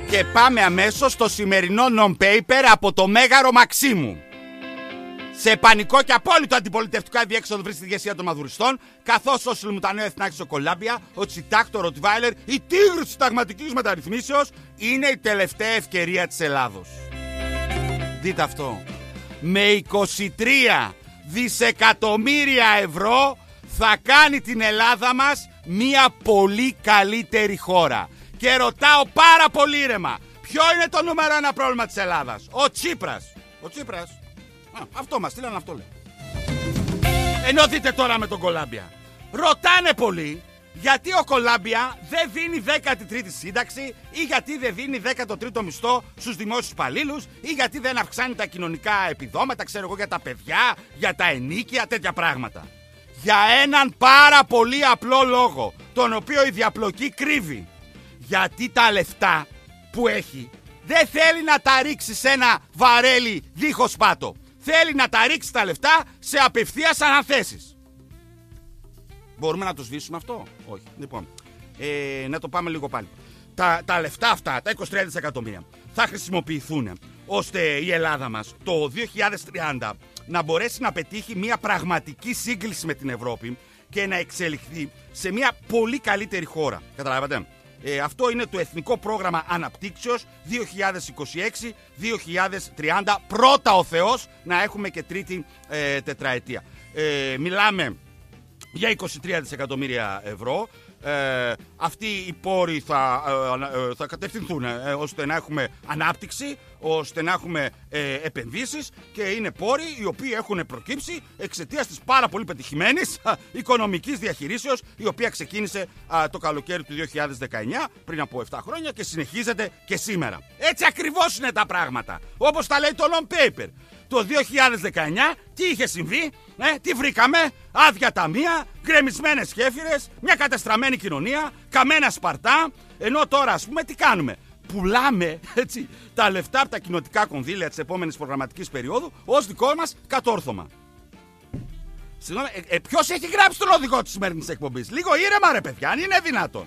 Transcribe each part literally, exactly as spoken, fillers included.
Και πάμε αμέσως στο σημερινό non-paper από το Μέγαρο Μαξίμου. Σε πανικό και απόλυτο αντιπολιτευτικό αδιέξοδο βρίσκεται η ηγεσία των μαδουριστών, καθώς ο Σιλμουτανέο Εθνάκης ο Κολάμπια, ο Τσιτάκ το Ροτβάιλερ, η τίγρη της συνταγματικής μεταρρυθμίσεως είναι η τελευταία ευκαιρία της Ελλάδος. Δείτε αυτό. Με είκοσι τρία δισεκατομμύρια ευρώ θα κάνει την Ελλάδα μας μια πολύ καλύτερη χώρα. Και ρωτάω πάρα πολύ ήρεμα, ποιο είναι το νούμερο ένα πρόβλημα της Ελλάδας? Ο Τσίπρας. Ο Τσίπρας. Α, αυτό μας στείλαν, αυτό λέει. Ενώ δείτε τώρα με τον Κολάμπια. Ρωτάνε πολύ γιατί ο Κολάμπια δεν δίνει δέκατη τρίτη σύνταξη ή γιατί δεν δίνει δέκατο τρίτο μισθό στους δημόσιους υπαλλήλους ή γιατί δεν αυξάνει τα κοινωνικά επιδόματα, ξέρω εγώ, για τα παιδιά, για τα ενίκια, τέτοια πράγματα. Για έναν πάρα πολύ απλό λόγο, τον οποίο η διαπλοκή κρύβει. Γιατί τα λεφτά που έχει δεν θέλει να τα ρίξει σε ένα βαρέλι δίχως πάτο. Θέλει να τα ρίξει τα λεφτά σε απευθείας αναθέσεις. Μπορούμε να το σβήσουμε αυτό? Όχι. Λοιπόν, ε, να το πάμε λίγο πάλι. Τα, τα λεφτά αυτά, τα είκοσι τρία δισεκατομμύρια, θα χρησιμοποιηθούν ώστε η Ελλάδα μας το δύο χιλιάδες τριάντα να μπορέσει να πετύχει μια πραγματική σύγκληση με την Ευρώπη και να εξελιχθεί σε μια πολύ καλύτερη χώρα. Καταλάβατε? Ε, αυτό είναι το Εθνικό Πρόγραμμα Αναπτύξεως δύο χιλιάδες είκοσι έξι με δύο χιλιάδες τριάντα. Πρώτα ο Θεός να έχουμε και τρίτη ε, τετραετία. Ε, μιλάμε για είκοσι τρία δισεκατομμύρια ευρώ. Ε, αυτοί οι πόροι θα, ε, θα κατευθυνθούν ε, ώστε να έχουμε ανάπτυξη, ώστε να έχουμε ε, επενδύσεις, και είναι πόροι οι οποίοι έχουν προκύψει εξαιτίας της πάρα πολύ πετυχημένης α, οικονομικής διαχειρίσεως, η οποία ξεκίνησε α, το καλοκαίρι του δύο χιλιάδες δεκαεννιά, πριν από επτά χρόνια, και συνεχίζεται και σήμερα. Έτσι ακριβώς είναι τα πράγματα, όπως τα λέει το non-paper. Το δύο χιλιάδες δεκαεννιά τι είχε συμβεί? Ε, τι βρήκαμε? Άδεια ταμεία, γκρεμισμένες γέφυρες, μια κατεστραμμένη κοινωνία, καμένα Σπαρτά. Ενώ τώρα, ας πούμε, τι κάνουμε? Πουλάμε, έτσι, τα λεφτά από τα κοινοτικά κονδύλια της επόμενης προγραμματικής περίοδου ως δικό μας κατόρθωμα. Συγγνώμη, ε, ε, ποιος έχει γράψει τον οδηγό της σημερινής εκπομπής? Λίγο ήρεμα ρε παιδιά, αν είναι δυνατόν.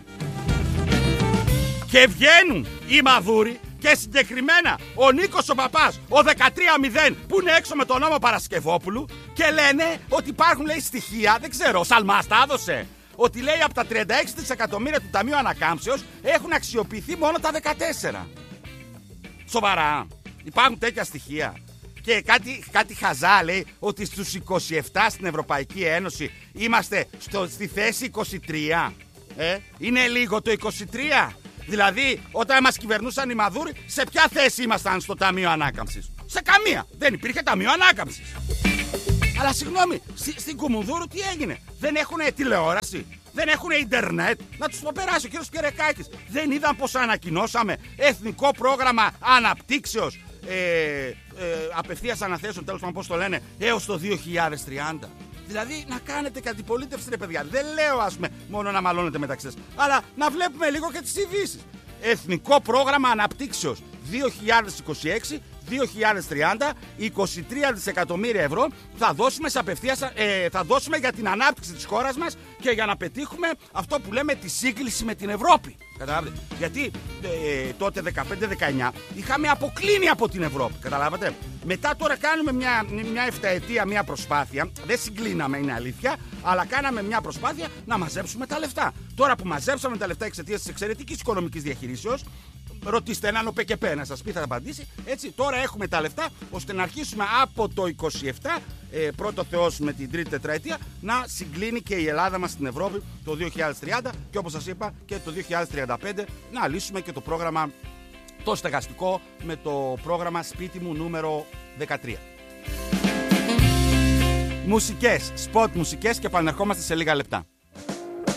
Και βγαίνουν οι μαδούροι, και συγκεκριμένα ο Νίκος ο Παπάς, ο δεκατρία μηδέν, που είναι έξω με τον νόμο Παρασκευόπουλου, και λένε ότι υπάρχουν, λέει, στοιχεία, δεν ξέρω, ο Σαλμάς τα έδωσε, ότι λέει από τα τριάντα έξι δισεκατομμύρια του Ταμείου Ανακάμψεως έχουν αξιοποιηθεί μόνο τα δεκατέσσερα. Σοβαρά? Υπάρχουν τέτοια στοιχεία? Και κάτι, κάτι χαζά λέει ότι στους είκοσι επτά στην Ευρωπαϊκή Ένωση είμαστε στο, στη θέση είκοσι τρία. Ε, είναι λίγο το είκοσι τρία? Δηλαδή, όταν μας κυβερνούσαν οι Μαδούροι, σε ποια θέση ήμασταν στο Ταμείο Ανάκαμψης? Σε καμία. Δεν υπήρχε Ταμείο Ανάκαμψης. Αλλά συγγνώμη, στη, στην Κουμουνδούρου τι έγινε? Δεν έχουν τηλεόραση? Δεν έχουν ίντερνετ? Να τους το περάσει ο κύριος Κερεκάκης. Δεν είδαν πως ανακοινώσαμε Εθνικό Πρόγραμμα Αναπτύξεως ε, ε, απευθείας αναθέσεων, τέλος πάντων πώς το λένε, έως το δύο χιλιάδες τριάντα. Δηλαδή να κάνετε και αντιπολίτευση, ρε παιδιά. Δεν λέω, ας πούμε, μόνο να μαλώνετε μεταξύ σας, αλλά να βλέπουμε λίγο και τις ειδήσεις. Εθνικό Πρόγραμμα Αναπτύξεως δύο χιλιάδες είκοσι έξι με δύο χιλιάδες τριάντα, είκοσι τρία δισεκατομμύρια ευρώ θα δώσουμε, σε απευθείας, ε, θα δώσουμε για την ανάπτυξη της χώρας μας και για να πετύχουμε αυτό που λέμε τη σύγκληση με την Ευρώπη. Καταλάβατε? Γιατί ε, τότε δεκαπέντε δεκαεννιά είχαμε αποκλίνει από την Ευρώπη. Καταλάβατε? Μετά τώρα κάνουμε μια, μια εφταετία, μια προσπάθεια. Δεν συγκλίναμε, είναι αλήθεια, αλλά κάναμε μια προσπάθεια να μαζέψουμε τα λεφτά. Τώρα που μαζέψαμε τα λεφτά εξαιτίας της εξαιρετικής οικονομικής διαχειρίσεως, ρωτήστε έναν ο ΠΚΠ να σας πει, θα απαντήσει. Έτσι, τώρα έχουμε τα λεφτά ώστε να αρχίσουμε από το είκοσι επτά, ε, πρώτο Θεός με την τρίτη τετραετία, να συγκλίνει και η Ελλάδα μας στην Ευρώπη το δύο χιλιάδες τριάντα, και όπως σας είπα και το δύο χιλιάδες τριάντα πέντε να λύσουμε και το πρόγραμμα το στεγαστικό με το πρόγραμμα σπίτι μου νούμερο δεκατρία. Μουσικές, σποτ μουσικές, και επανερχόμαστε σε λίγα λεπτά.